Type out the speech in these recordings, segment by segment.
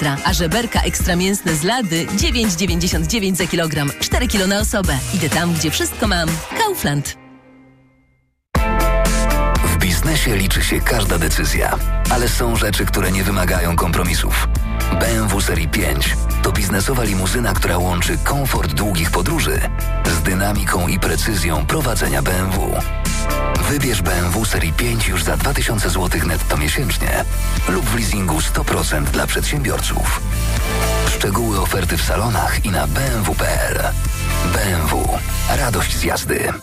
ekstra, a żeberka ekstra mięsne z Lady 9,99 za kilogram. 4 kilo na osobę. Idę tam, gdzie wszystko mam. Kaufland. W biznesie liczy się każda decyzja, ale są rzeczy, które nie wymagają kompromisów. BMW Serii 5 to biznesowa limuzyna, która łączy komfort długich podróży z dynamiką i precyzją prowadzenia BMW. Wybierz BMW Serii 5 już za 2000 zł netto miesięcznie lub w leasingu 100% dla przedsiębiorców. Szczegóły oferty w salonach i na bmw.pl. BMW. Radość z jazdy.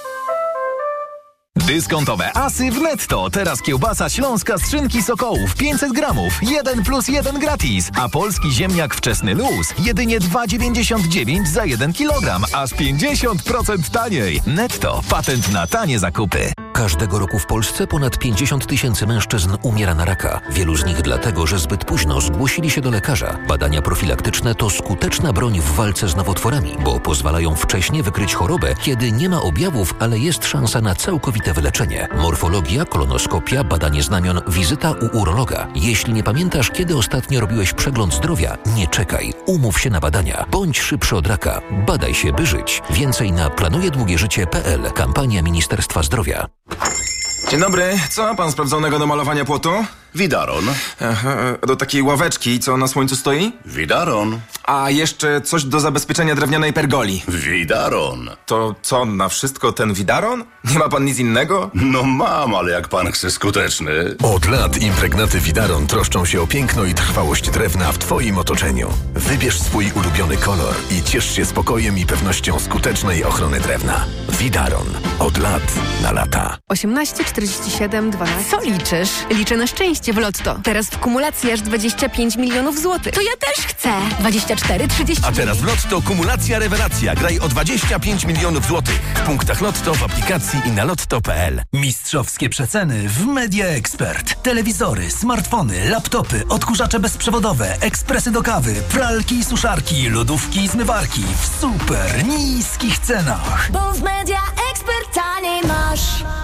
Dyskontowe asy w Netto. Teraz kiełbasa śląska z szynki Sokołów 500 gramów. 1+1 gratis. A polski ziemniak wczesny luz jedynie 2,99 za 1 kilogram. Aż 50% taniej. Netto. Patent na tanie zakupy. Każdego roku w Polsce ponad 50 000 mężczyzn umiera na raka. Wielu z nich dlatego, że zbyt późno zgłosili się do lekarza. Badania profilaktyczne to skuteczna broń w walce z nowotworami, bo pozwalają wcześnie wykryć chorobę, kiedy nie ma objawów, ale jest szansa na całkowite wyleczenie. Morfologia, kolonoskopia, badanie znamion, wizyta u urologa. Jeśli nie pamiętasz, kiedy ostatnio robiłeś przegląd zdrowia, nie czekaj. Umów się na badania. Bądź szybszy od raka. Badaj się, by żyć. Więcej na planujedługieżycie.pl. Kampania Ministerstwa Zdrowia. Dzień dobry. Co ma pan sprawdzonego do malowania płotu? Widaron. Aha, do takiej ławeczki, co na słońcu stoi? Widaron. A jeszcze coś do zabezpieczenia drewnianej pergoli. Widaron. To co, na wszystko ten widaron? Nie ma pan nic innego? No mam, ale jak pan chce skuteczny. Od lat impregnaty Widaron troszczą się o piękno i trwałość drewna w twoim otoczeniu. Wybierz swój ulubiony kolor i ciesz się spokojem i pewnością skutecznej ochrony drewna. Widaron. Od lat na lata. 18 47 12. Co liczysz? Liczę na szczęście w Lotto. Teraz w kumulacji aż 25 milionów złotych. To ja też chcę. 24, 30. A teraz w Lotto kumulacja rewelacja. Graj o 25 milionów złotych. W punktach Lotto, w aplikacji i na lotto.pl. Mistrzowskie przeceny w Media Expert. Telewizory, smartfony, laptopy, odkurzacze bezprzewodowe, ekspresy do kawy, pralki i suszarki, lodówki i zmywarki w super niskich cenach. Bo w Media Expert taniej masz.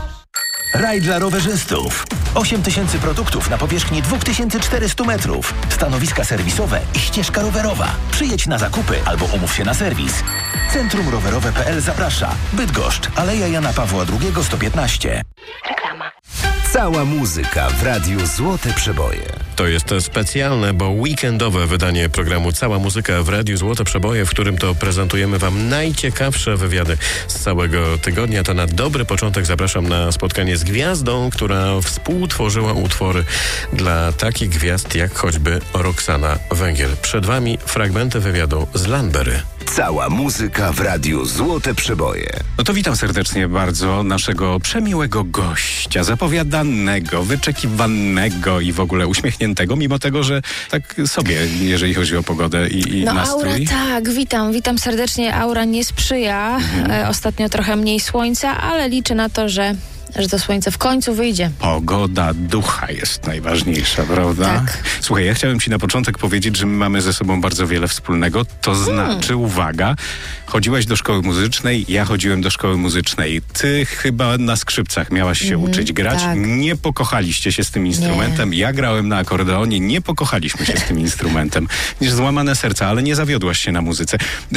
Raj dla rowerzystów. 8000 produktów na powierzchni 2400 metrów. Stanowiska serwisowe i ścieżka rowerowa. Przyjedź na zakupy albo umów się na serwis. Centrum Rowerowe.pl zaprasza. Bydgoszcz, Aleja Jana Pawła II 115. Reklama. Cała muzyka w Radiu Złote Przeboje. To jest specjalne, bo weekendowe wydanie programu Cała muzyka w Radiu Złote Przeboje, w którym to prezentujemy wam najciekawsze wywiady z całego tygodnia. To na dobry początek zapraszam na spotkanie z gwiazdą, która współtworzyła utwory dla takich gwiazd jak choćby Roxana Węgiel. Przed wami fragmenty wywiadu z Lanbery. Cała muzyka w Radiu Złote Przeboje. No to witam serdecznie bardzo naszego przemiłego gościa, zapowiadanego, wyczekiwanego i w ogóle uśmiechniętego, mimo tego, że tak sobie, jeżeli chodzi o pogodę i nastrój. Aura, tak, witam serdecznie. Aura nie sprzyja. Ostatnio trochę mniej słońca, ale liczę na to, że to słońce w końcu wyjdzie. Pogoda ducha jest najważniejsza, prawda? Tak. Słuchaj, ja chciałem ci na początek powiedzieć, że my mamy ze sobą bardzo wiele wspólnego. To znaczy, uwaga, chodziłaś do szkoły muzycznej, ja chodziłem do szkoły muzycznej. Ty chyba na skrzypcach miałaś się uczyć grać. Tak. Nie pokochaliście się z tym instrumentem. Nie. Ja grałem na akordeonie, nie pokochaliśmy się z tym instrumentem. Złamane serca, ale nie zawiodłaś się na muzyce.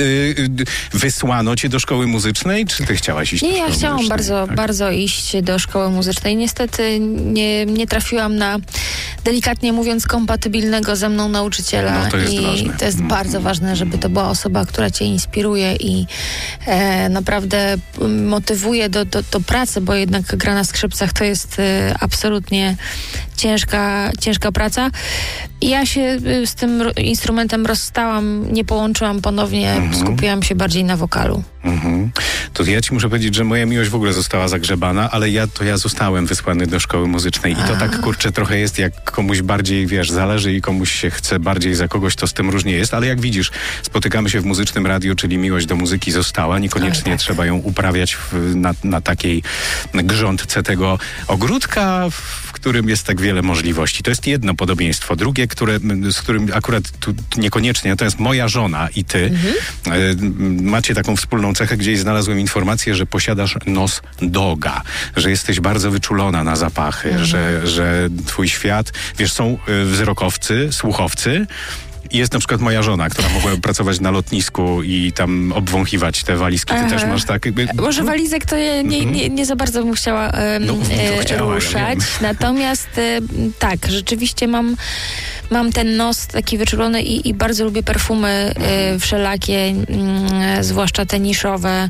Wysłano cię do szkoły muzycznej, czy ty chciałaś iść do szkoły muzycznej? Nie, ja chciałam bardzo iść do szkoły muzycznej. Niestety nie trafiłam na, delikatnie mówiąc, kompatybilnego ze mną nauczyciela. No, to jest ważne. To jest bardzo ważne, żeby to była osoba, która cię inspiruje i naprawdę motywuje do pracy, bo jednak gra na skrzypcach to jest absolutnie ciężka praca. I ja się z tym instrumentem rozstałam, nie połączyłam ponownie, skupiłam się bardziej na wokalu. To ja ci muszę powiedzieć, że moja miłość w ogóle została zagrzebana, ale ja zostałem wysłany do szkoły muzycznej i to tak, kurczę, trochę jest, jak komuś bardziej, zależy i komuś się chce bardziej za kogoś, to z tym różnie jest, ale jak widzisz, spotykamy się w muzycznym radiu, czyli miłość do muzyki została, niekoniecznie trzeba ją uprawiać na takiej grządce tego ogródka, w którym jest tak wiele możliwości. To jest jedno podobieństwo. Drugie, z którym akurat tu niekoniecznie, to jest moja żona i ty. Macie taką wspólną cechę, gdzieś znalazłem informację, że posiadasz nos doga, że jesteś bardzo wyczulona na zapachy, że twój świat, są wzrokowcy, słuchowcy, Jest na przykład moja żona, która mogła pracować na lotnisku i tam obwąchiwać te walizki. Ty też masz tak jakby... Może walizek to ja nie za bardzo bym chciała ruszać. Ja natomiast tak, rzeczywiście mam ten nos taki wyczulony i bardzo lubię perfumy wszelakie, zwłaszcza te niszowe.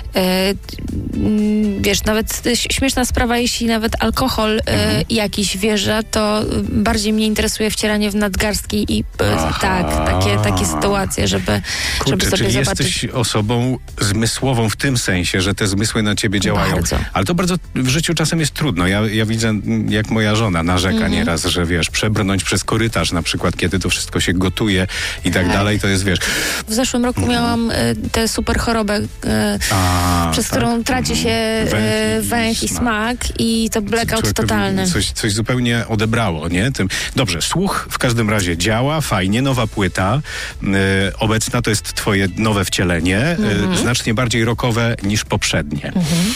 Wiesz, nawet śmieszna sprawa, jeśli nawet alkohol jakiś wjeżdża, to bardziej mnie interesuje wcieranie w nadgarstki i takie sytuacje, żeby sobie czyli zobaczyć. Jesteś osobą zmysłową w tym sensie, że te zmysły na ciebie działają. Bardzo. Ale to bardzo w życiu czasem jest trudno. Ja widzę, jak moja żona narzeka nieraz, że wiesz, przebrnąć przez korytarz na przykład, kiedy to wszystko się gotuje i tak dalej, to jest, wiesz... W zeszłym roku miałam tę super chorobę, przez którą traci się węch i smak i to blackout totalny. Coś zupełnie odebrało, nie? Dobrze, słuch w każdym razie działa, fajnie, nowa płyta, obecna to jest twoje nowe wcielenie, znacznie bardziej rockowe niż poprzednie.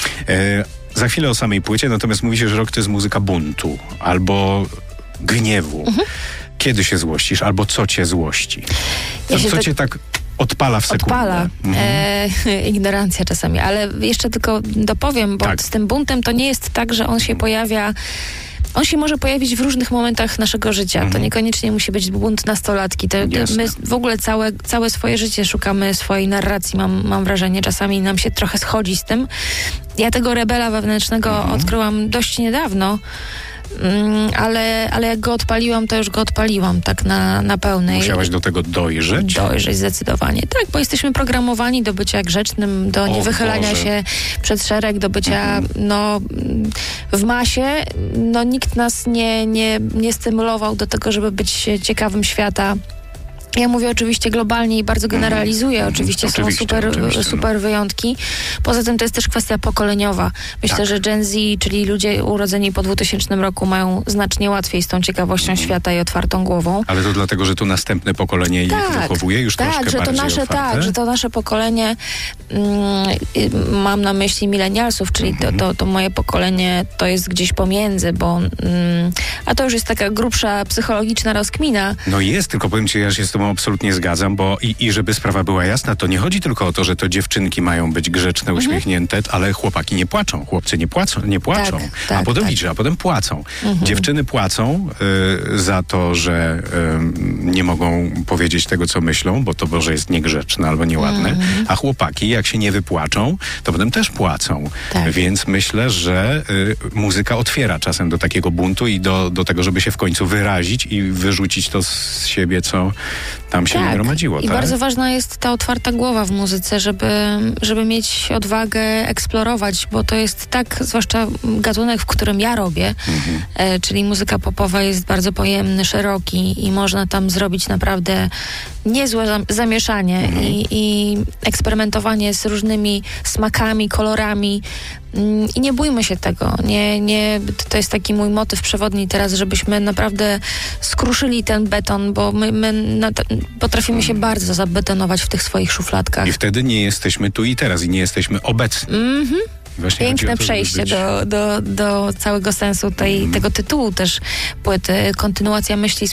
Za chwilę o samej płycie, natomiast mówi się, że rock to jest muzyka buntu albo gniewu. Kiedy się złościsz, albo co cię złości? Co cię tak odpala w sekundę? Odpala. Ignorancja czasami, ale jeszcze tylko dopowiem, bo z tym buntem to nie jest tak, że on się pojawia. On się może pojawić w różnych momentach naszego życia. To niekoniecznie musi być bunt nastolatki. My w ogóle całe swoje życie szukamy swojej narracji, mam wrażenie. Czasami nam się trochę schodzi z tym. Ja tego rebela wewnętrznego odkryłam dość niedawno. Ale jak go odpaliłam, to już go odpaliłam tak na pełnej. Musiałaś do tego dojrzeć? Dojrzeć zdecydowanie. Tak, bo jesteśmy programowani do bycia grzecznym, do niewychylania się przed szereg, do bycia w masie. Nikt nas nie stymulował do tego, żeby być ciekawym świata. Ja mówię oczywiście globalnie i bardzo generalizuję. Oczywiście są super wyjątki. Poza tym to jest też kwestia pokoleniowa. Myślę, że Gen Z, czyli ludzie urodzeni po 2000 roku, mają znacznie łatwiej z tą ciekawością świata i otwartą głową. Ale to dlatego, że tu następne pokolenie ich wychowuje już troszkę bardziej otwarte? że to nasze pokolenie, mam na myśli milenialsów, czyli to moje pokolenie to jest gdzieś pomiędzy, bo a to już jest taka grubsza psychologiczna rozkmina. No jest, tylko powiem ci, ja się z tobą absolutnie zgadzam, bo i żeby sprawa była jasna, to nie chodzi tylko o to, że to dziewczynki mają być grzeczne, uśmiechnięte, ale chłopaki nie płaczą, chłopcy nie płaczą, a potem płacą. Dziewczyny płacą za to, że nie mogą powiedzieć tego, co myślą, bo to może jest niegrzeczne albo nieładne, a chłopaki, jak się nie wypłaczą, to potem też płacą. Więc myślę, że muzyka otwiera czasem do takiego buntu i do tego, żeby się w końcu wyrazić i wyrzucić to z siebie, co tam się nagromadziło. I bardzo ważna jest ta otwarta głowa w muzyce, żeby mieć odwagę eksplorować, bo to jest zwłaszcza gatunek, w którym ja robię, czyli muzyka popowa jest bardzo pojemny, szeroki i można tam zrobić naprawdę niezłe zamieszanie i eksperymentowanie z różnymi smakami, kolorami. I nie bójmy się tego. To jest taki mój motyw przewodni teraz, żebyśmy naprawdę skruszyli ten beton, bo my potrafimy się bardzo zabetonować w tych swoich szufladkach. I wtedy nie jesteśmy tu i teraz i nie jesteśmy obecni. Piękne przejście do całego sensu tego tytułu też płyty. Kontynuacja myśli z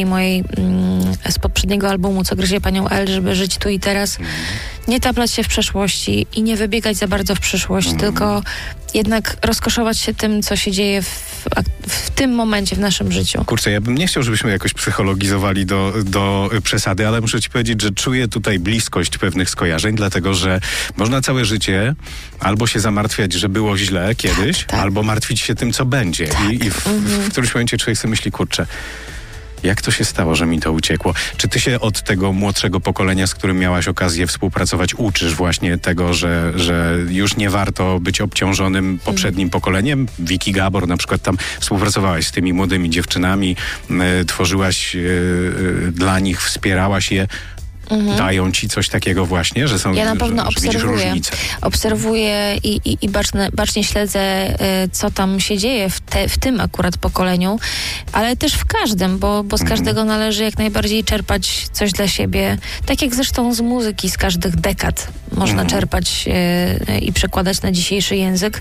poprzedniego albumu, Co gryzie panią L, żeby żyć tu i teraz. Nie taplać się w przeszłości i nie wybiegać za bardzo w przyszłość, tylko jednak rozkoszować się tym, co się dzieje w tym momencie w naszym życiu. Kurczę, ja bym nie chciał, żebyśmy jakoś psychologizowali do przesady, ale muszę ci powiedzieć, że czuję tutaj bliskość pewnych skojarzeń, dlatego, że można całe życie albo się zamartwiać, że było źle kiedyś, albo martwić się tym, co będzie. I w którymś momencie człowiek sobie myśli, kurczę, jak to się stało, że mi to uciekło? Czy ty się od tego młodszego pokolenia, z którym miałaś okazję współpracować, uczysz właśnie tego, że już nie warto być obciążonym poprzednim pokoleniem? Vicky Gabor na przykład, tam współpracowałaś z tymi młodymi dziewczynami, tworzyłaś dla nich, wspierałaś je. Dają ci coś takiego właśnie, że są... Ja na pewno obserwuję i bacznie śledzę, co tam się dzieje w tym akurat pokoleniu, ale też w każdym, bo z każdego należy jak najbardziej czerpać coś dla siebie. Tak jak zresztą z muzyki z każdych dekad można czerpać i przekładać na dzisiejszy język.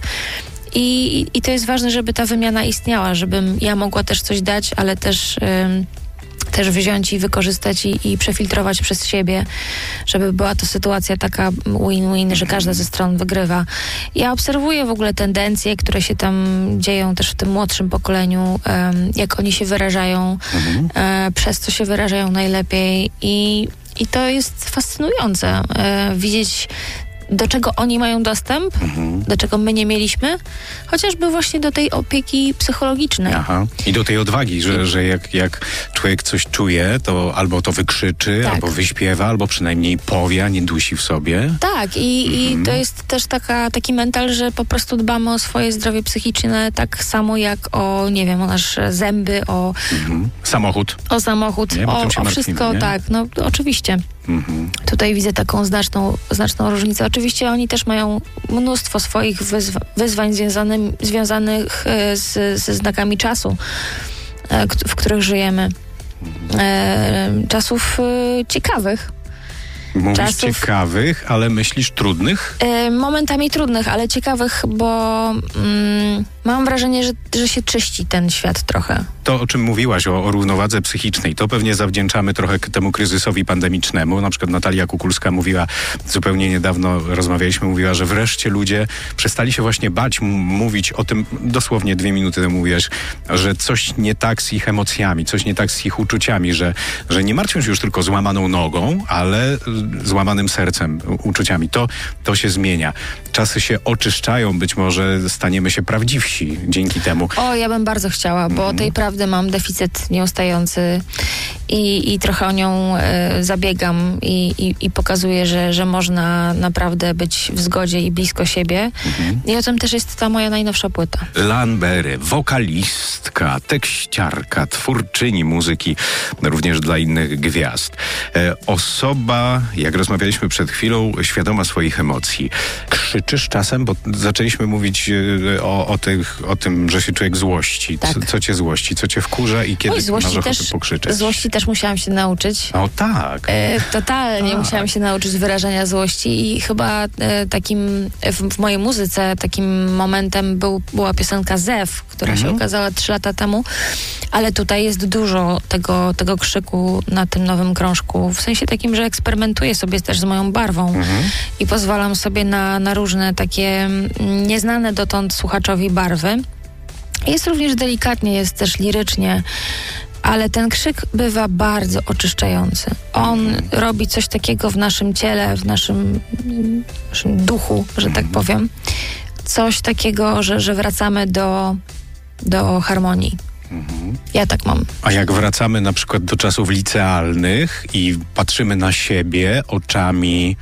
I to jest ważne, żeby ta wymiana istniała, żebym ja mogła też coś dać, ale też też wziąć i wykorzystać i przefiltrować przez siebie, żeby była to sytuacja taka win-win, że każda ze stron wygrywa. Ja obserwuję w ogóle tendencje, które się tam dzieją też w tym młodszym pokoleniu, jak oni się wyrażają, przez co się wyrażają najlepiej i to jest fascynujące widzieć, do czego oni mają dostęp, do czego my nie mieliśmy, chociażby właśnie do tej opieki psychologicznej. Aha. I do tej odwagi, że jak człowiek coś czuje, to albo to wykrzyczy, albo wyśpiewa, albo przynajmniej powie, a nie dusi w sobie. Tak, i to jest też taki mental, że po prostu dbamy o swoje zdrowie psychiczne tak samo jak o, nie wiem, o nasze zęby, o samochód. O samochód, nie? o wszystko, nie? Tak, no oczywiście. Tutaj widzę taką znaczną różnicę. Oczywiście oni też mają mnóstwo swoich wyzwań związanych ze znakami czasu, w których żyjemy. Czasów ciekawych. Mówisz ciekawych, ale myślisz trudnych? Momentami trudnych, ale ciekawych, bo mam wrażenie, że się czyści ten świat trochę. To, o czym mówiłaś, o równowadze psychicznej, to pewnie zawdzięczamy trochę temu kryzysowi pandemicznemu. Na przykład Natalia Kukulska mówiła, zupełnie niedawno rozmawialiśmy, mówiła, że wreszcie ludzie przestali się właśnie bać mówić o tym, dosłownie 2 minuty temu mówiłaś, że coś nie tak z ich emocjami, coś nie tak z ich uczuciami, że nie martwią się już tylko złamaną nogą, ale złamanym sercem, uczuciami. To się zmienia. Czasy się oczyszczają, być może staniemy się prawdziwsi dzięki temu. O, ja bym bardzo chciała, bo tej prawdy mam deficyt nieustający i trochę o nią zabiegam i pokazuję, że można naprawdę być w zgodzie i blisko siebie. I o tym też jest ta moja najnowsza płyta. Lan Berry, wokalistka, tekściarka, twórczyni muzyki, również dla innych gwiazd. Osoba, jak rozmawialiśmy przed chwilą, świadoma swoich emocji. Krzyczysz czasem, bo zaczęliśmy mówić o tym, że się człowiek złości. Tak. Co cię złości, co cię wkurza i kiedy masz ochotę pokrzyczeć? Złości też musiałam się nauczyć. O tak. Totalnie musiałam się nauczyć wyrażania złości i chyba takim w mojej muzyce takim momentem była piosenka Zew, która się ukazała 3 lata temu, ale tutaj jest dużo tego krzyku na tym nowym krążku, w sensie takim, że eksperymentuję sobie też z moją barwą i pozwalam sobie na różne takie nieznane dotąd słuchaczowi barwy. Jest również delikatnie, jest też lirycznie, ale ten krzyk bywa bardzo oczyszczający. On robi coś takiego w naszym ciele, w naszym duchu, że tak powiem. Coś takiego, że wracamy do harmonii. Ja tak mam. A jak wracamy na przykład do czasów licealnych i patrzymy na siebie oczami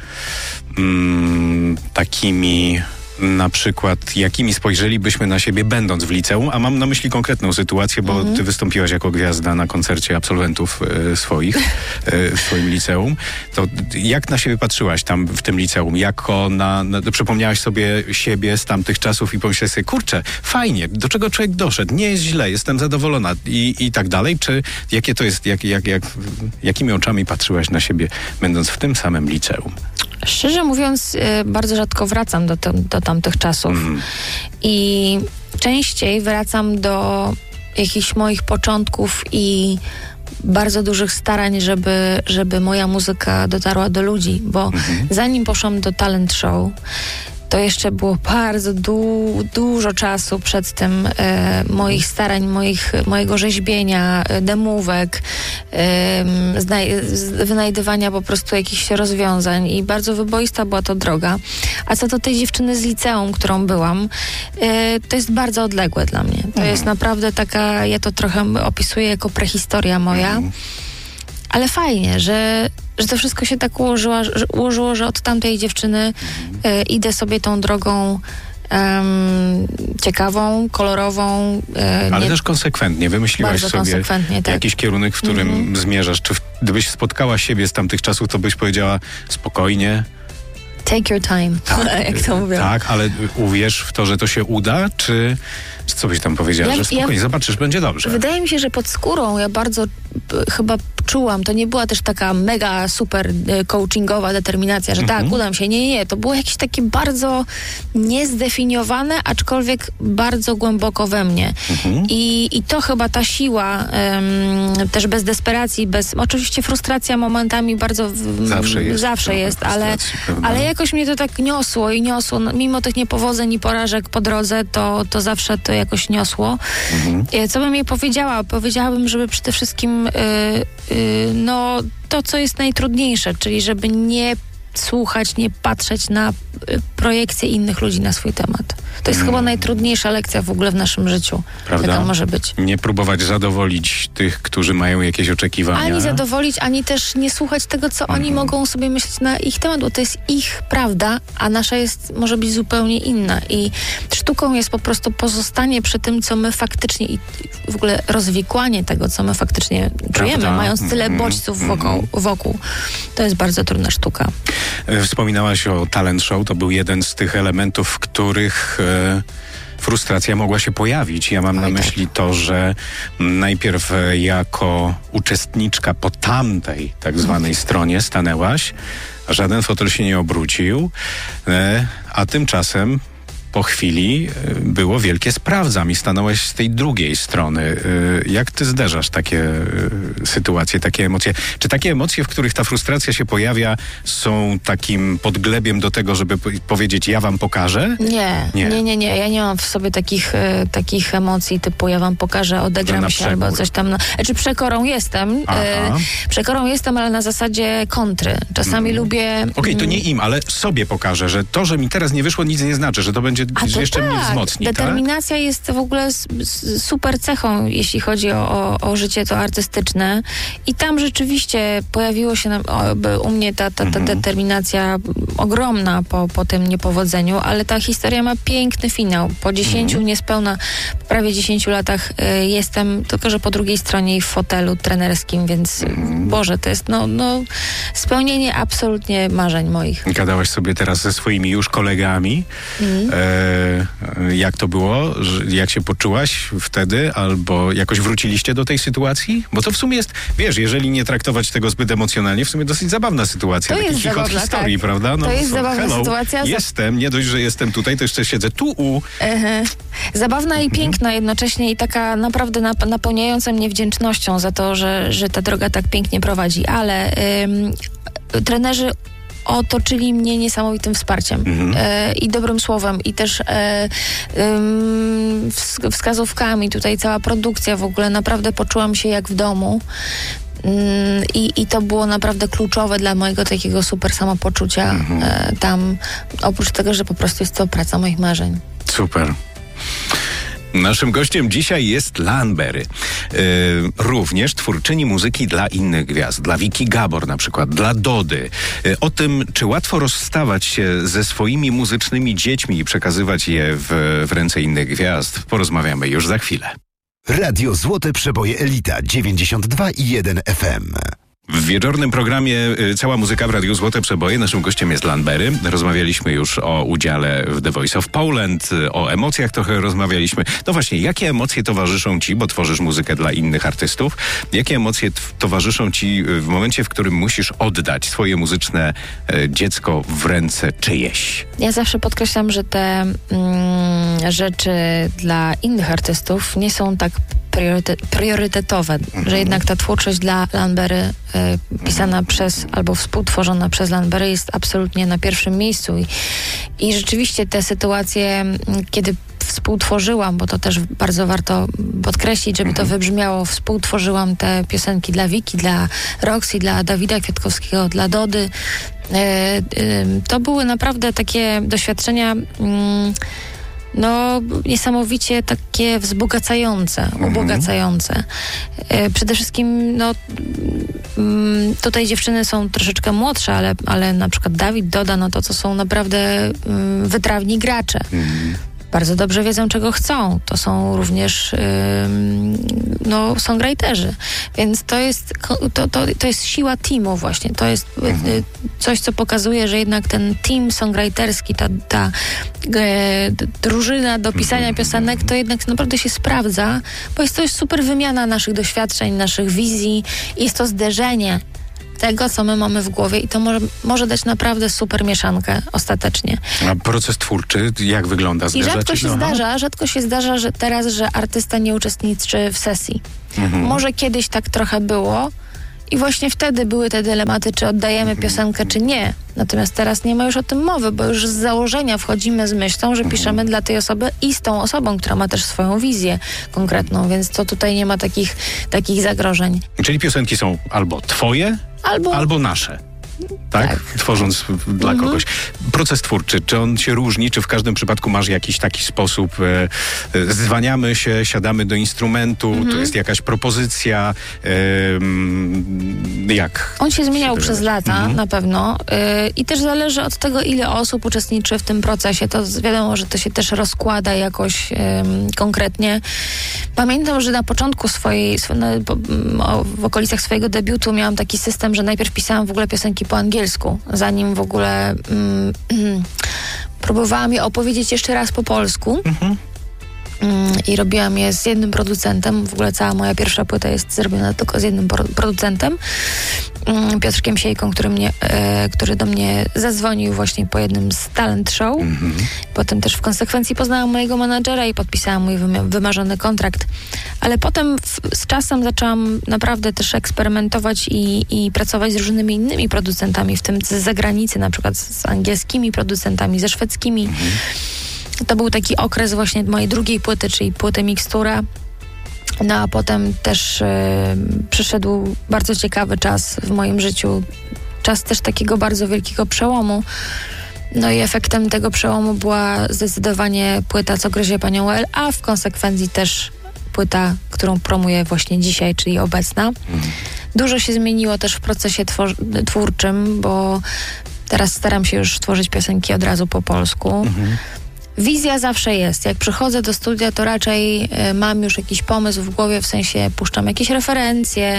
takimi, na przykład, jakimi spojrzelibyśmy na siebie będąc w liceum, a mam na myśli konkretną sytuację, bo ty wystąpiłaś jako gwiazda na koncercie absolwentów swoich w swoim liceum. To jak na siebie patrzyłaś tam w tym liceum? Jako przypomniałaś sobie siebie z tamtych czasów i pomyślałaś sobie, kurczę, fajnie, do czego człowiek doszedł, nie jest źle, jestem zadowolona i tak dalej? Czy jakie to jest, jakimi oczami patrzyłaś na siebie, będąc w tym samym liceum? Szczerze mówiąc, bardzo rzadko wracam do tamtych czasów i częściej wracam do jakichś moich początków i bardzo dużych starań, żeby moja muzyka dotarła do ludzi, bo zanim poszłam do talent show, to jeszcze było bardzo dużo czasu przed tym moich starań, mojego rzeźbienia, demówek, wynajdywania po prostu jakichś rozwiązań i bardzo wyboista była to droga. A co do tej dziewczyny z liceum, którą byłam, to jest bardzo odległe dla mnie. To jest naprawdę taka, ja to trochę opisuję jako prehistoria moja, ale fajnie, że to wszystko się tak ułożyło, że od tamtej dziewczyny idę sobie tą drogą ciekawą, kolorową. Ale też konsekwentnie. Wymyśliłaś sobie jakiś kierunek, w którym zmierzasz. Czy gdybyś spotkała siebie z tamtych czasów, to byś powiedziała spokojnie? Take your time, jak to mówią. Tak, ale uwierz w to, że to się uda, czy co byś tam powiedziała? Że spokojnie, zobaczysz, będzie dobrze. Wydaje mi się, że pod skórą ja bardzo chyba czułam. To nie była też taka mega super coachingowa determinacja, że tak, udam się. Nie. To było jakieś takie bardzo niezdefiniowane, aczkolwiek bardzo głęboko we mnie. I to chyba ta siła, też bez desperacji, bez... Oczywiście frustracja momentami bardzo... Zawsze jest, ale jakoś mnie to tak niosło, mimo tych niepowodzeń i porażek po drodze, to zawsze to jakoś niosło. Co bym jej powiedziała? Powiedziałabym, żeby przede wszystkim to, co jest najtrudniejsze, czyli żeby nie słuchać, nie patrzeć na projekcje innych ludzi na swój temat. To jest chyba najtrudniejsza lekcja w ogóle w naszym życiu. Prawda? Jaka może być. Nie próbować zadowolić tych, którzy mają jakieś oczekiwania. Ani zadowolić, ani też nie słuchać tego, co oni mogą sobie myśleć na ich temat, bo to jest ich prawda, a nasza może być zupełnie inna. I sztuką jest po prostu pozostanie przy tym, co my faktycznie i w ogóle rozwikłanie tego, co my faktycznie czujemy, mając tyle bodźców wokół. To jest bardzo trudna sztuka. Wspominałaś o talent show. To był jeden z tych elementów, w których frustracja mogła się pojawić. Ja mam na myśli to, że najpierw jako uczestniczka po tamtej tak zwanej stronie stanęłaś, żaden fotel się nie obrócił, a tymczasem po chwili było wielkie sprawdzam i stanąłeś z tej drugiej strony. Jak ty zderzasz takie sytuacje, takie emocje? Czy takie emocje, w których ta frustracja się pojawia, są takim podglebiem do tego, żeby powiedzieć, ja wam pokażę? Nie. Ja nie mam w sobie takich emocji typu ja wam pokażę, odegram się albo coś tam. Przekorą jestem, ale na zasadzie kontry. Czasami lubię... Okej, to nie im, ale sobie pokażę, że to, że mi teraz nie wyszło, nic nie znaczy, że to będzie jeszcze mnie wzmocni. Determinacja jest w ogóle super cechą, jeśli chodzi o życie to artystyczne. I tam rzeczywiście pojawiło się u mnie ta determinacja ogromna po tym niepowodzeniu, ale ta historia ma piękny finał. Po 10 niespełna, prawie 10 latach jestem, tylko że po drugiej stronie i w fotelu trenerskim, więc Boże, to jest spełnienie absolutnie marzeń moich. Gadałaś sobie teraz ze swoimi już kolegami. Jak to było? Jak się poczułaś wtedy? Albo jakoś wróciliście do tej sytuacji? Bo to w sumie jest, wiesz, jeżeli nie traktować tego zbyt emocjonalnie, w sumie dosyć zabawna sytuacja. Taki chichot historii, prawda? To jest zabawna sytuacja. Nie dość, że jestem tutaj, to jeszcze siedzę tu Zabawna i piękna jednocześnie i taka naprawdę napełniająca mnie wdzięcznością za to, że ta droga tak pięknie prowadzi. Ale trenerzy otoczyli mnie niesamowitym wsparciem i dobrym słowem i też wskazówkami. Tutaj cała produkcja w ogóle, naprawdę poczułam się jak w domu. I to było naprawdę kluczowe dla mojego takiego super samopoczucia tam, oprócz tego, że po prostu jest to praca moich marzeń. Super. Naszym gościem dzisiaj jest Leanne Berry. Również twórczyni muzyki dla innych gwiazd. Dla Wiki Gabor na przykład, dla Dody. O tym, czy łatwo rozstawać się ze swoimi muzycznymi dziećmi i przekazywać je w ręce innych gwiazd, porozmawiamy już za chwilę. Radio Złote Przeboje Elita 92,1 FM. W wieczornym programie Cała muzyka w Radiu Złote Przeboje. Naszym gościem jest Leanne Berry. Rozmawialiśmy już o udziale w The Voice of Poland, o emocjach trochę rozmawialiśmy. No właśnie, jakie emocje towarzyszą ci, bo tworzysz muzykę dla innych artystów, jakie emocje towarzyszą ci w momencie, w którym musisz oddać swoje muzyczne dziecko w ręce czyjeś? Ja zawsze podkreślam, że te rzeczy dla innych artystów nie są tak priorytetowe, że jednak ta twórczość dla Leanne Berry pisana przez, albo współtworzona przez Leanne Berry jest absolutnie na pierwszym miejscu i rzeczywiście te sytuacje, kiedy współtworzyłam, bo to też bardzo warto podkreślić, żeby to wybrzmiało, współtworzyłam te piosenki dla Wiki, dla Roxy, dla Dawida Kwiatkowskiego, dla Dody. To były naprawdę takie doświadczenia niesamowicie takie wzbogacające, ubogacające. Przede wszystkim, tutaj dziewczyny są troszeczkę młodsze, ale na przykład Dawid, Doda, to są naprawdę wytrawni gracze. bardzo dobrze wiedzą, czego chcą. To są również songwriterzy. Więc to jest siła teamu właśnie. To jest coś, co pokazuje, że jednak ten team songwriterski, ta drużyna do pisania piosenek, to jednak naprawdę się sprawdza, bo jest to super wymiana naszych doświadczeń, naszych wizji i jest to zderzenie tego, co my mamy w głowie i to może dać naprawdę super mieszankę ostatecznie. A proces twórczy jak wygląda? I rzadko się zdarza, że artysta nie uczestniczy w sesji. Może kiedyś tak trochę było i właśnie wtedy były te dylematy, czy oddajemy piosenkę, czy nie. Natomiast teraz nie ma już o tym mowy, bo już z założenia wchodzimy z myślą, że piszemy dla tej osoby i z tą osobą, która ma też swoją wizję konkretną, więc to tutaj nie ma takich zagrożeń. Czyli piosenki są albo twoje, albo nasze. Tak? Tworząc dla kogoś. Proces twórczy, czy on się różni, czy w każdym przypadku masz jakiś taki sposób, zwaniamy się, siadamy do instrumentu, to jest jakaś propozycja, jak? On się zmieniał przez lata, na pewno. I też zależy od tego, ile osób uczestniczy w tym procesie. To wiadomo, że to się też rozkłada jakoś konkretnie. Pamiętam, że na początku w okolicach swojego debiutu miałam taki system, że najpierw pisałam w ogóle piosenki po angielsku, zanim w ogóle próbowałam je opowiedzieć jeszcze raz po polsku. I robiłam je z jednym producentem. W ogóle cała moja pierwsza płyta jest zrobiona tylko z jednym producentem, Piotrkiem Siejką, który do mnie zadzwonił właśnie po jednym z talent show. Potem też w konsekwencji poznałam mojego menadżera i podpisałam mój wymarzony kontrakt. Ale potem z czasem zaczęłam naprawdę też eksperymentować i pracować z różnymi innymi producentami, w tym z zagranicy, na przykład z angielskimi producentami, ze szwedzkimi. To był taki okres właśnie mojej drugiej płyty, czyli płyty Mikstura. No a potem też przyszedł bardzo ciekawy czas w moim życiu. Czas też takiego bardzo wielkiego przełomu. No i efektem tego przełomu była zdecydowanie płyta Co gryzie panią L, a w konsekwencji też płyta, którą promuję właśnie dzisiaj, czyli obecna. Dużo się zmieniło też w procesie twórczym, bo teraz staram się już tworzyć piosenki od razu po polsku. Wizja zawsze jest. Jak przychodzę do studia, to raczej mam już jakiś pomysł w głowie, w sensie puszczam jakieś referencje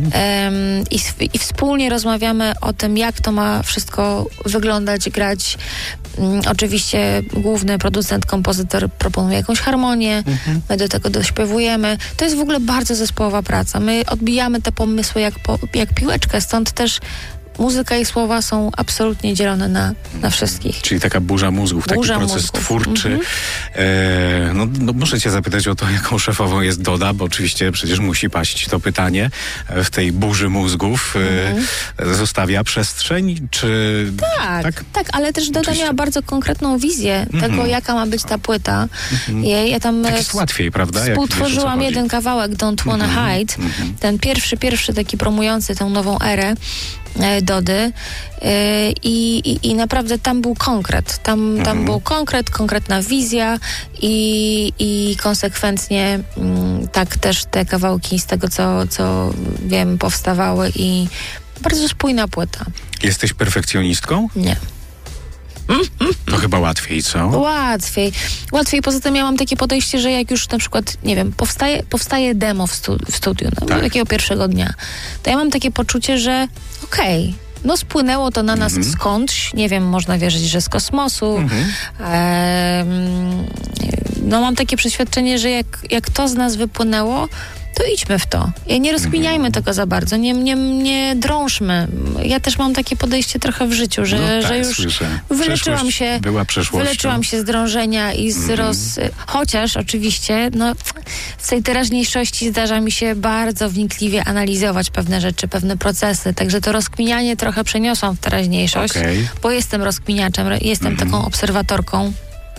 i wspólnie rozmawiamy o tym, jak to ma wszystko wyglądać, grać. Oczywiście główny producent, kompozytor proponuje jakąś harmonię, my do tego dośpiewujemy. To jest w ogóle bardzo zespołowa praca. My odbijamy te pomysły jak piłeczkę, stąd też muzyka i słowa są absolutnie dzielone na wszystkich. Czyli taka burza mózgów, taki proces twórczy. No muszę cię zapytać o to, jaką szefową jest Doda, bo oczywiście przecież musi paść to pytanie w tej burzy mózgów. Zostawia przestrzeń, czy... Tak, ale też Doda miała bardzo konkretną wizję tego, jaka ma być ta płyta. Ja tam tak jest łatwiej, prawda? Współtworzyłam jeden kawałek, Don't Wanna Hide. Ten pierwszy taki promujący tę nową erę Dody i naprawdę tam był konkret. Tam był konkretna wizja i konsekwentnie tak też te kawałki z tego, co wiem, powstawały i bardzo spójna płyta. Jesteś perfekcjonistką? Nie. To chyba łatwiej, co? Łatwiej. Poza tym ja mam takie podejście, że jak już na przykład, nie wiem, powstaje demo w studiu, takiego pierwszego dnia, to ja mam takie poczucie, że spłynęło to na nas skądś, nie wiem, można wierzyć, że z kosmosu. Mam takie przeświadczenie, że jak to z nas wypłynęło, to idźmy w to. Nie rozkminiajmy tego za bardzo, nie drążmy. Ja też mam takie podejście trochę w życiu, że już wyleczyłam się z drążenia i chociaż oczywiście, w tej teraźniejszości zdarza mi się bardzo wnikliwie analizować pewne rzeczy, pewne procesy, także to rozkminianie trochę przeniosłam w teraźniejszość, bo jestem rozkminiaczem, jestem taką obserwatorką,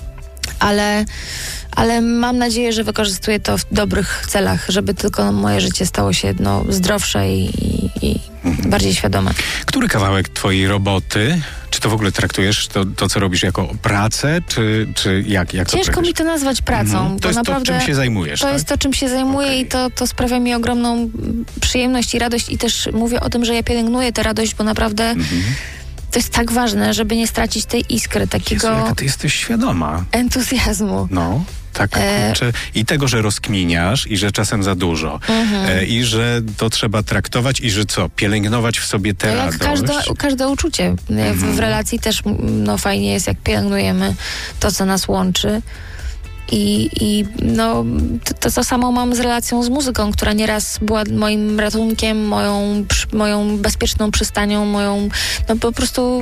ale mam nadzieję, że wykorzystuję to w dobrych celach, żeby tylko moje życie stało się zdrowsze i bardziej świadome. Który kawałek twojej roboty, czy to w ogóle traktujesz to co robisz jako pracę, czy jak to Ciężko mi to nazwać pracą. To jest naprawdę, to, czym się zajmujesz, To jest to, czym się zajmuję i to sprawia mi ogromną przyjemność i radość i też mówię o tym, że ja pielęgnuję tę radość, bo naprawdę To jest tak ważne, żeby nie stracić tej iskry, takiego... Jezu, jak ty jesteś świadoma. Entuzjazmu. No. Tak, i tego, że rozkminiasz i że czasem za dużo. I że to trzeba traktować i że pielęgnować w sobie tę radość. Jak każde uczucie. W relacji też fajnie jest, jak pielęgnujemy to, co nas łączy. I to samo mam z relacją z muzyką, która nieraz była moim ratunkiem, moją bezpieczną przystanią, moją po prostu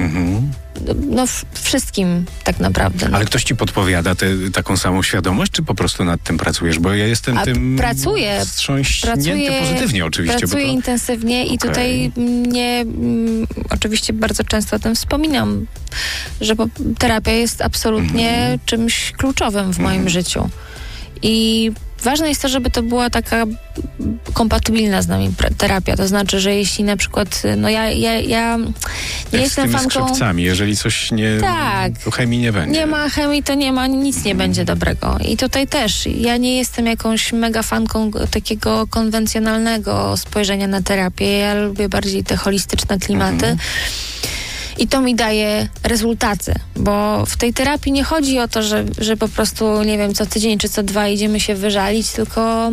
wszystkim tak naprawdę. Ale ktoś ci podpowiada taką samą świadomość, czy po prostu nad tym pracujesz? Bo ja jestem wstrząśnięty pozytywnie oczywiście. Pracuję intensywnie i tutaj oczywiście bardzo często o tym wspominam, że terapia jest absolutnie czymś kluczowym w moim życiu. I ważne jest to, żeby to była taka kompatybilna z nami terapia. To znaczy, że jeśli na przykład, ja nie jestem fanką... z skrzypcami, jeżeli coś nie... Tak. To chemii nie będzie. Nie ma chemii, to nic nie będzie dobrego. I tutaj też. Ja nie jestem jakąś mega fanką takiego konwencjonalnego spojrzenia na terapię. Ja lubię bardziej te holistyczne klimaty. I to mi daje rezultaty, bo w tej terapii nie chodzi o to, że po prostu, nie wiem, co tydzień czy co 2 idziemy się wyżalić, tylko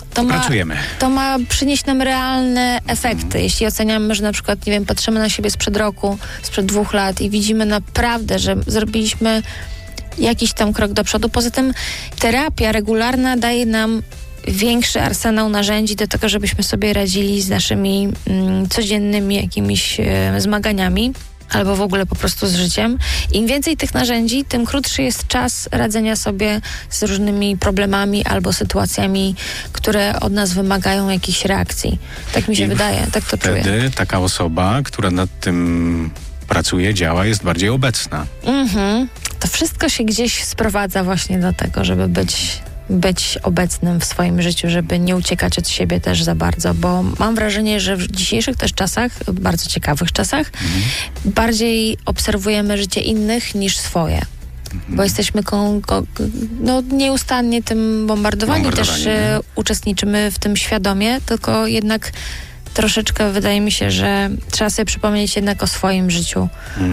to ma przynieść nam realne efekty. Jeśli oceniamy, że na przykład, nie wiem, patrzymy na siebie sprzed roku, sprzed 2 lat i widzimy naprawdę, że zrobiliśmy jakiś tam krok do przodu. Poza tym terapia regularna daje nam większy arsenał narzędzi do tego, żebyśmy sobie radzili z naszymi codziennymi jakimiś zmaganiami albo w ogóle po prostu z życiem. Im więcej tych narzędzi, tym krótszy jest czas radzenia sobie z różnymi problemami albo sytuacjami, które od nas wymagają jakichś reakcji. Tak mi się wydaje, tak to czuję. Wtedy taka osoba, która nad tym pracuje, działa, jest bardziej obecna. To wszystko się gdzieś sprowadza właśnie do tego, żeby być obecnym w swoim życiu, żeby nie uciekać od siebie też za bardzo, bo mam wrażenie, że w dzisiejszych też czasach, bardzo ciekawych czasach, bardziej obserwujemy życie innych niż swoje. Bo jesteśmy nieustannie tym bombardowani. Też uczestniczymy w tym świadomie, tylko jednak troszeczkę wydaje mi się, że trzeba sobie przypomnieć jednak o swoim życiu.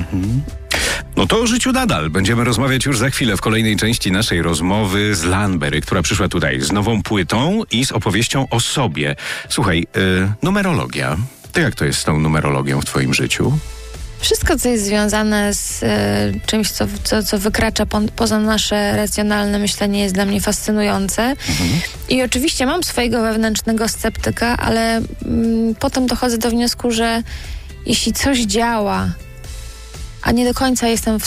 No to o życiu nadal. Będziemy rozmawiać już za chwilę w kolejnej części naszej rozmowy z Lanberry, która przyszła tutaj z nową płytą i z opowieścią o sobie. Słuchaj, numerologia. To jak to jest z tą numerologią w twoim życiu? Wszystko, co jest związane z czymś, co wykracza poza nasze racjonalne myślenie, jest dla mnie fascynujące. I oczywiście mam swojego wewnętrznego sceptyka, ale potem dochodzę do wniosku, że jeśli coś działa, a nie do końca jestem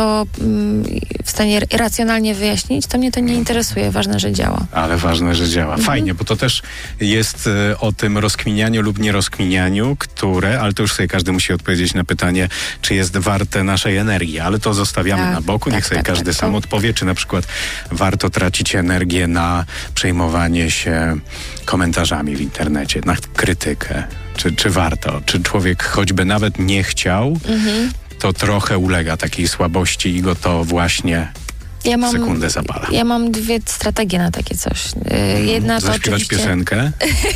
w stanie racjonalnie wyjaśnić, to mnie to nie interesuje. Ważne, że działa. Ale ważne, że działa. Fajnie, bo to też jest o tym rozkminianiu lub nierozkminianiu, ale to już sobie każdy musi odpowiedzieć na pytanie, czy jest warte naszej energii. Ale to zostawiamy na boku. Niech sobie każdy sam odpowie, czy na przykład warto tracić energię na przejmowanie się komentarzami w internecie, na krytykę. Czy warto? Czy człowiek choćby nawet nie chciał, to trochę ulega takiej słabości i go to właśnie sekundę zapala. Ja mam 2 strategie na takie coś. Jedna to zaśpiewać piosenkę?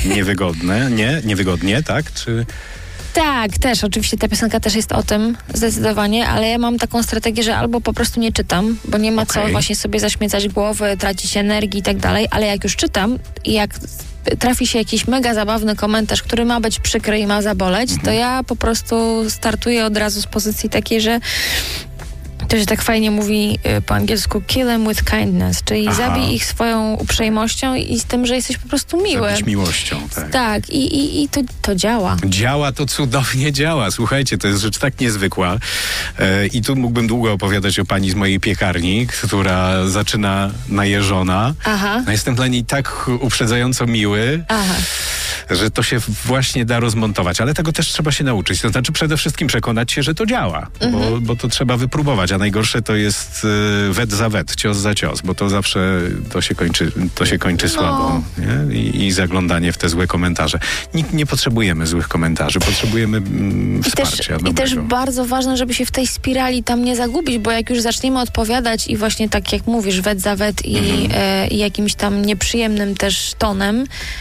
Niewygodnie, tak? Czy... Tak, też. Oczywiście ta piosenka też jest o tym zdecydowanie, ale ja mam taką strategię, że albo po prostu nie czytam, bo nie ma co właśnie sobie zaśmiecać głowy, tracić energii i tak dalej, ale jak już czytam i jak trafi się jakiś mega zabawny komentarz, który ma być przykry i ma zaboleć, to ja po prostu startuję od razu z pozycji takiej, że to się tak fajnie mówi po angielsku kill them with kindness, czyli zabij ich swoją uprzejmością i z tym, że jesteś po prostu miły. Zabić miłością, tak. Tak, i to działa. Działa, to cudownie działa. Słuchajcie, to jest rzecz tak niezwykła. I tu mógłbym długo opowiadać o pani z mojej piekarni, która zaczyna najeżona. No jestem dla niej tak uprzedzająco miły, że to się właśnie da rozmontować. Ale tego też trzeba się nauczyć. To znaczy przede wszystkim przekonać się, że to działa, bo to trzeba wypróbować. A najgorsze to jest wet za wet, cios za cios, bo to zawsze to się kończy słabo. Nie? I zaglądanie w te złe komentarze. Nie potrzebujemy złych komentarzy, potrzebujemy wsparcia. I też bardzo ważne, żeby się w tej spirali tam nie zagubić, bo jak już zaczniemy odpowiadać i właśnie tak jak mówisz, wet za wet i jakimś tam nieprzyjemnym też tonem,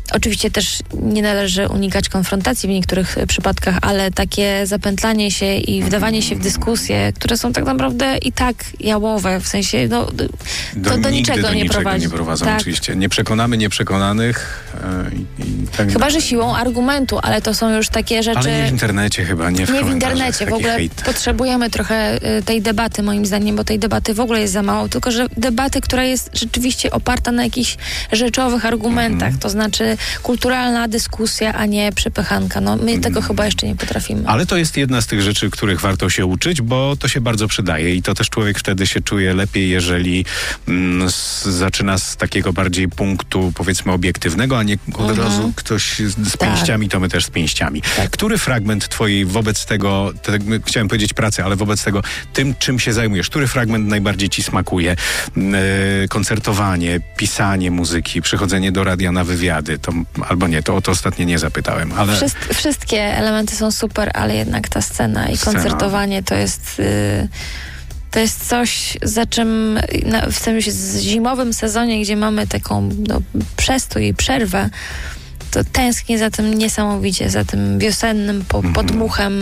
Oczywiście też nie należy unikać konfrontacji w niektórych przypadkach, ale takie zapętlanie się i wdawanie się w dyskusje, które są tak naprawdę i tak jałowe, w sensie to do niczego nie prowadzi. Nie prowadzą, tak. Oczywiście. Nie przekonamy nieprzekonanych. Tak chyba, że siłą argumentu, ale to są już takie rzeczy... Ale nie w internecie chyba, nie w Nie w internecie, w ogóle hejt. potrzebujemy trochę tej debaty, moim zdaniem, bo tej debaty w ogóle jest za mało, tylko że debaty, która jest rzeczywiście oparta na jakichś rzeczowych argumentach, to znaczy kulturalna dyskusja, a nie przepychanka. No, my tego chyba jeszcze nie potrafimy. Ale to jest jedna z tych rzeczy, których warto się uczyć, bo to się bardzo przydaje i to też człowiek wtedy się czuje lepiej, jeżeli zaczyna z takiego bardziej punktu, powiedzmy, obiektywnego, a nie od razu ktoś z pięściami, to my też z pięściami. Tak. Który fragment twojej wobec tego, chciałem powiedzieć pracy, ale wobec tego, tym, czym się zajmujesz, który fragment najbardziej ci smakuje? Koncertowanie, pisanie muzyki, przychodzenie do radia na wywiady, to, albo nie, to o to ostatnio nie zapytałem, ale... Wszystkie elementy są super, ale jednak ta scena i koncertowanie to jest... To jest coś, za czym w tym zimowym sezonie, gdzie mamy taką przestój i przerwę, to tęsknię za tym niesamowicie, za tym wiosennym podmuchem,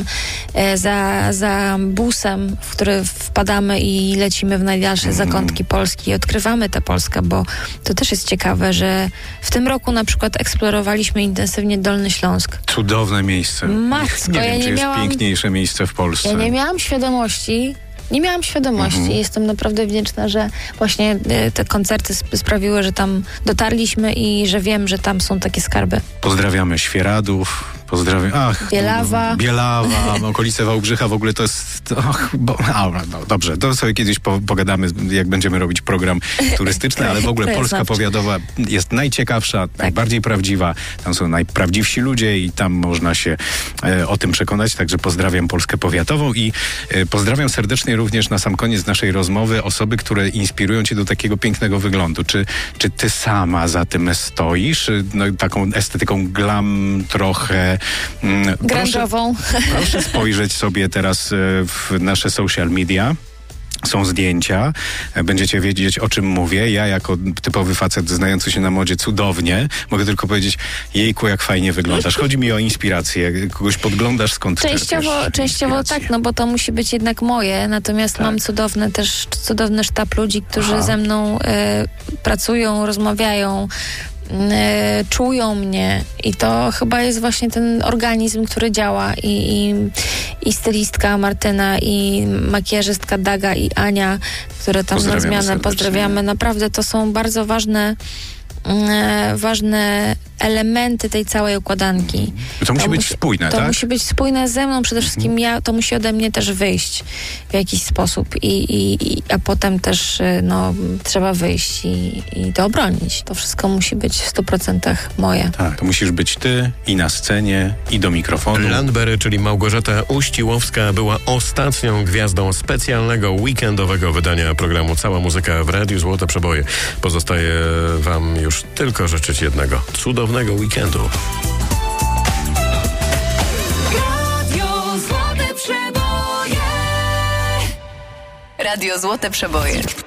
za busem, w który wpadamy i lecimy w najdalsze zakątki Polski i odkrywamy tę Polskę, bo to też jest ciekawe, że w tym roku na przykład eksplorowaliśmy intensywnie Dolny Śląsk. Cudowne miejsce. Matko, nie wiem, czy jest piękniejsze miejsce w Polsce. Ja nie miałam świadomości. Jestem naprawdę wdzięczna, że właśnie te koncerty sprawiły, że tam dotarliśmy i że wiem, że tam są takie skarby. Pozdrawiamy Świeradów. Pozdrawiam. Bielawa, okolice Wałbrzycha, w ogóle to jest... dobrze, to sobie kiedyś pogadamy, jak będziemy robić program turystyczny, ale w ogóle Polska powiatowa jest najciekawsza, najbardziej prawdziwa. Tam są najprawdziwsi ludzie i tam można się o tym przekonać, także pozdrawiam Polskę powiatową i pozdrawiam serdecznie również na sam koniec naszej rozmowy osoby, które inspirują cię do takiego pięknego wyglądu. Czy ty sama za tym stoisz? Taką estetyką glam trochę grunge'ową. Proszę spojrzeć sobie teraz w nasze social media. Są zdjęcia, będziecie wiedzieć, o czym mówię. Ja jako typowy facet znający się na modzie cudownie, mogę tylko powiedzieć, jejku, jak fajnie wyglądasz. Chodzi mi o inspirację. Kogoś podglądasz, skąd Częściowo tak, no bo to musi być jednak moje. Natomiast mam cudowny sztab ludzi, którzy ze mną pracują, rozmawiają, czują mnie i to chyba jest właśnie ten organizm, który działa i stylistka Martyna i makijażystka Daga i Ania, które tam na zmianę pozdrawiamy. Naprawdę to są bardzo ważne elementy tej całej układanki. To musi być spójne, tak? To musi być spójne ze mną. Przede wszystkim to musi ode mnie też wyjść w jakiś sposób. A potem też trzeba wyjść i to obronić. To wszystko musi być w 100% moje. Tak, to musisz być ty i na scenie, i do mikrofonu. Landberry, czyli Małgorzata Uściłowska, była ostatnią gwiazdą specjalnego weekendowego wydania programu Cała Muzyka w Radiu Złote Przeboje. Pozostaje wam już tylko życzyć jednego. Cudownego weekendu. Radio Złote Przeboje.